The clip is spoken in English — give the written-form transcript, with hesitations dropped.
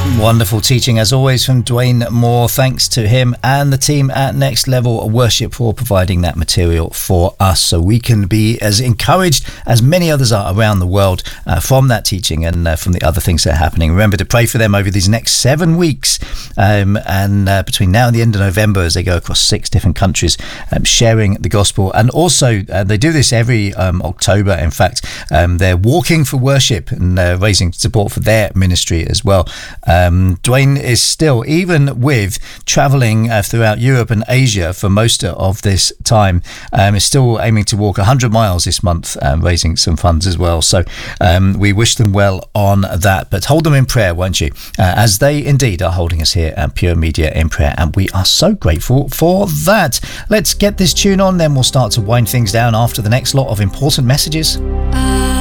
Wonderful teaching as always from Dwayne Moore. Thanks to him and the team at Next Level Worship for providing that material for us so we can be as encouraged as many others are around the world from that teaching and from the other things that are happening. Remember to pray for them over these next 7 weeks and between now and the end of November as they go across 6 different countries sharing the gospel. And also they do this every October. In fact, they're walking for worship and raising support for their ministry as well. Dwayne is still, even with travelling throughout Europe and Asia for most of this time, is still aiming to walk 100 miles this month, raising some funds as well. So we wish them well on that. But hold them in prayer, won't you? As they indeed are holding us here at Pure Media in prayer. And we are so grateful for that. Let's get this tune on, then we'll start to wind things down after the next lot of important messages.